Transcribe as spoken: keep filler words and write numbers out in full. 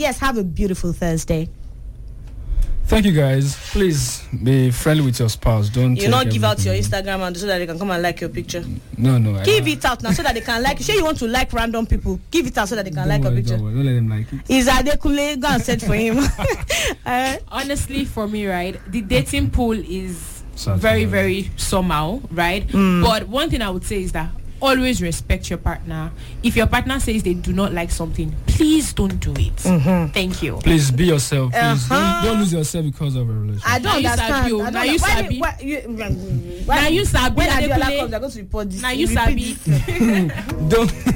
Yes, have a beautiful Thursday. Thank you, guys. Please be friendly with your spouse. Don't you not give everything. out your Instagram and so that they can come and like your picture. No, no. I give it out now so that they can like. Say you want to like random people. Give it out so that they can don't like worry, your picture. Don't, worry, don't let them like it. Is Adekunle go and search for him? uh, Honestly, for me, right, the dating pool is Sad very, for very somehow, right? Mm. But one thing I would say is that always respect your partner. If your partner says they do not like something, please don't do it. Mm-hmm. Thank you. Please be yourself. Please Uh-huh. don't, don't lose yourself because of a relationship. I don't Now you understand. sabi, I don't now you why- sabi. why- you- Now you sabi, When Adekunle. Adiola comes, they're going to report this. Now You you repeat sabi. this. Don't